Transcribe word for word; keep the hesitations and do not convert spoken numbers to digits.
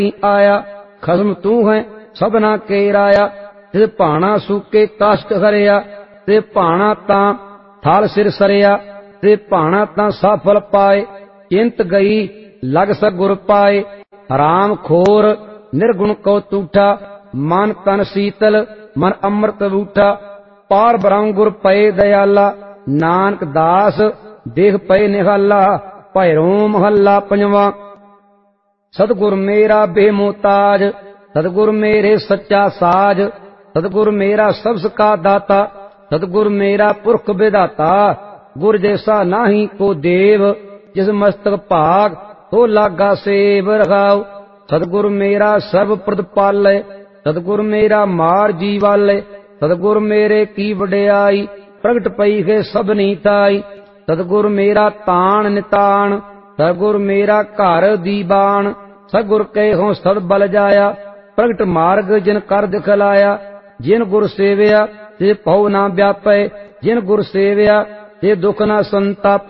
आया। खसम तू है सबना के राया, ते भाना सूके कष्ट हरिया, ते भाना तां थाल सिर सरिया, ते भाना तां सफल पाए। चिंत गई लग सगुर पाए, हराम खोर निर्गुण को तूठा, मन तन शीतल मन अमृत बूठा। पार ब्रह्म गुर पए दयाला, नानक दास देह पए निहाला। भैरो महला पंजवा। सतगुर मेरा बेमोताज, सतगुर मेरे सच्चा साज, सतगुर मेरा सबस का दाता, सतगुर मेरा पुरख विधाता। गुर जैसा नाही को देव, जिस मस्तक भाग तो लागा सेव रखाओ। सतगुर मेरा सर्व प्रतिपालय, सतगुर मेरा मार जीवालय। सतगुर मेरे की वडियाई, प्रगट पई है सबनी ताई। सतगुर मेरा तान नितान, सतगुर मेरा घर दीवान। सतगुर कहो सद बल जाया, प्रगट मार्ग जिन कर दिखलाया। जिन गुर सेविया ते पौ ना व्यापै, जिन गुर सेविया ते दुख ना संताप।